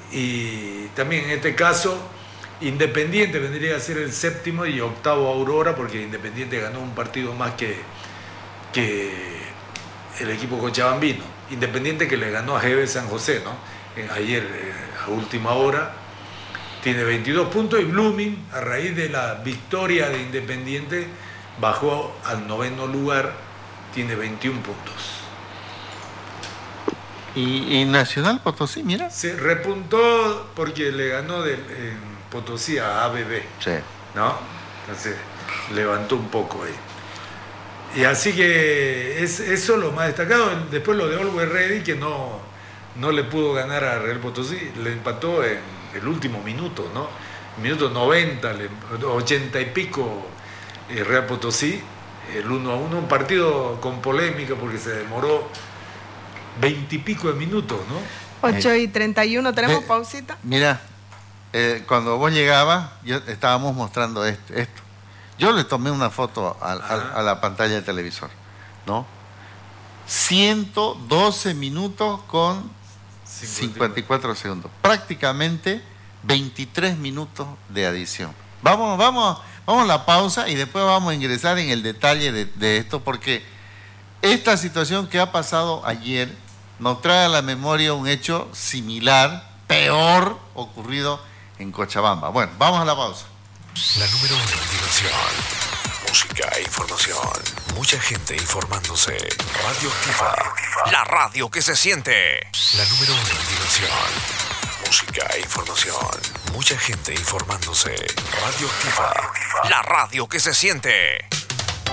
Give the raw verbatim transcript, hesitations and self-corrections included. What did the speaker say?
y también en este caso Independiente vendría a ser el séptimo y octavo Aurora, porque Independiente ganó un partido más que, que el equipo cochabambino. Independiente que le ganó a G B San José, ¿no? Ayer eh, a última hora, tiene veintidós puntos, y Blooming, a raíz de la victoria de Independiente, bajó al noveno lugar, tiene veintiún puntos. Y, y Nacional Potosí, mira. Se repuntó porque le ganó de, en Potosí a A B B, sí. ¿no? Entonces levantó un poco ahí. Y así que es, eso es lo más destacado. Después lo de Always Ready, que no, no le pudo ganar a Real Potosí, le empató en el último minuto, ¿no? Minuto noventa, ochenta y pico, eh, Real Potosí, el uno a uno, un partido con polémica porque se demoró veintipico de minutos, ¿no? ocho y treinta y uno, ¿tenemos eh, pausita? Mira, eh, cuando vos llegabas, yo, estábamos mostrando esto, esto. Yo le tomé una foto a, a, a la pantalla del televisor, ¿no? ciento doce minutos con cincuenta y cuatro segundos. Prácticamente veintitrés minutos de adición. Vamos, vamos, vamos a la pausa y después vamos a ingresar en el detalle de, de esto, porque esta situación que ha pasado ayer nos trae a la memoria un hecho similar, peor, ocurrido en Cochabamba. Bueno, vamos a la pausa. La número uno en diversión, música e información. Mucha gente informándose. Radio Activa. La radio que se siente. La número uno en diversión, música e información. Mucha gente informándose. Radio Activa. La radio que se siente.